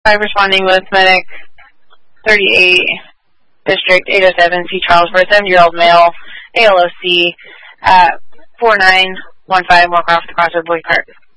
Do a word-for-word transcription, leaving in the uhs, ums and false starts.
five responding with medic thirty-eight, district eight oh seven, C. Charles, for a seventy-year-old male, A L O C, at four nine one five Moorcroft, Crossroad, Boyd Park.